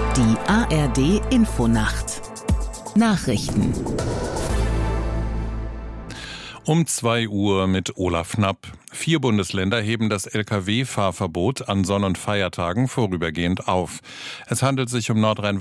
Die ARD Infonacht Nachrichten Um 2 Uhr mit Olaf Knapp. 4 Bundesländer heben das Lkw-Fahrverbot an Sonn- und Feiertagen vorübergehend auf. Es handelt sich um Nordrhein-Westfalen,